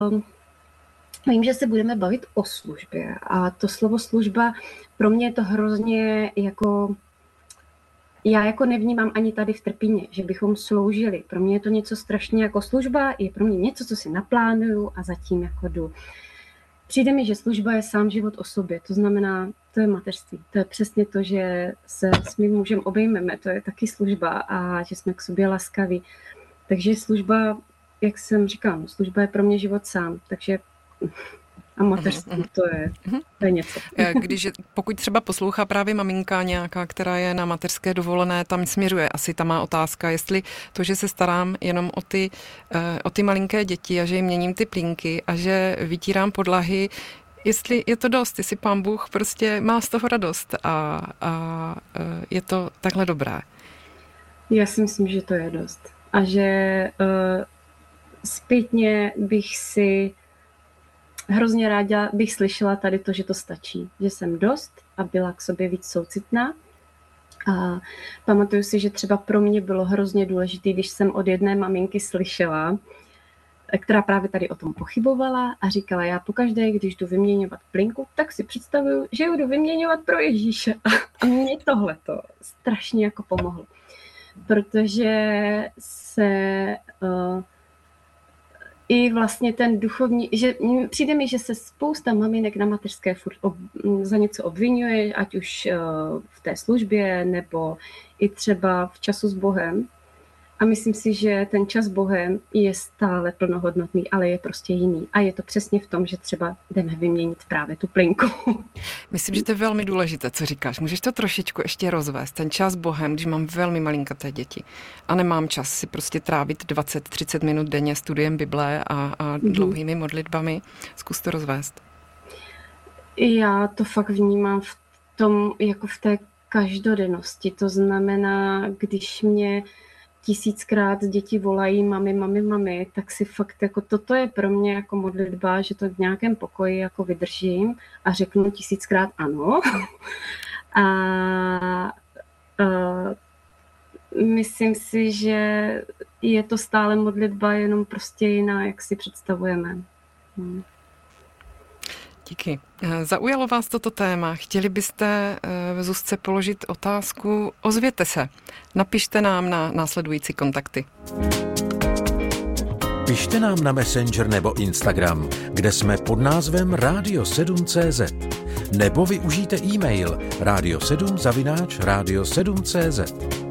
vím, že se budeme bavit o službě a to slovo služba pro mě je to hrozně jako... Já jako nevnímám ani tady v Trpíně, že bychom sloužili. Pro mě je to něco strašně jako služba, je pro mě něco, co si naplánuju a zatím jako jdu. Přijde mi, že služba je sám život o sobě, to znamená, to je mateřství. To je přesně to, že se s mým mužem obejmeme, to je taky služba a že jsme k sobě laskaví. Takže služba, jak jsem říkala, služba je pro mě život sám, takže a mateřství to je něco. Pokud třeba poslouchá právě maminka nějaká, která je na mateřské dovolené, tam směřuje asi ta má otázka, jestli to, že se starám jenom o ty malinké děti a že jim měním ty plínky a že vytírám podlahy, jestli je to dost, jestli Pán Bůh prostě má z toho radost a je to takhle dobré. Já si myslím, že to je dost. A že zpětně bych si hrozně ráda bych slyšela tady to, že to stačí, že jsem dost a byla k sobě víc soucitná. A pamatuju si, že třeba pro mě bylo hrozně důležité, když jsem od jedné maminky slyšela, která právě tady o tom pochybovala a říkala, já pokaždé, když jdu vyměňovat plynku, tak si představuju, že jdu vyměňovat pro Ježíše. A mě tohleto strašně jako pomohlo. Protože se... I vlastně ten duchovní, že přijde mi, že se spousta maminek na mateřské furt za něco obvinuje, ať už v té službě, nebo i třeba v času s Bohem. A myslím si, že ten čas s Bohem je stále plnohodnotný, ale je prostě jiný. A je to přesně v tom, že třeba jdeme vyměnit právě tu plynku. Myslím, že to je velmi důležité, co říkáš. Můžeš to trošičku ještě rozvést, ten čas s Bohem, když mám velmi malinkaté děti a nemám čas si prostě trávit 20-30 minut denně studiem Bible a dlouhými modlitbami. Zkus to rozvést. Já to fakt vnímám v tom, jako v té každodennosti. To znamená, když mě 1000krát děti volají mami, tak si fakt jako toto je pro mě jako modlitba, že to v nějakém pokoji jako vydržím a řeknu 1000krát ano. A myslím si, že je to stále modlitba, jenom prostě jiná, jak si představujeme. Díky. Zaujalo vás toto téma? Chtěli byste Zuzce položit otázku? Ozvěte se. Napište nám na následující kontakty. Pište nám na Messenger nebo Instagram, kde jsme pod názvem radio7.cz. Nebo využijte e-mail radio7@radio7.cz.